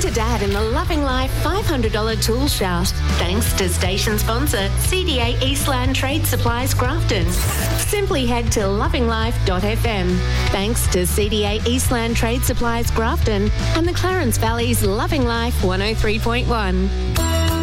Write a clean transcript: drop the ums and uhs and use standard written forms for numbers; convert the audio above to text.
to Dad in the Loving Life $500 tool shout. Thanks to station sponsor CDA Eastland Trade Supplies Grafton. Simply head to lovinglife.fm. Thanks to CDA Eastland Trade Supplies Grafton and the Clarence Valley's Loving Life 103.1.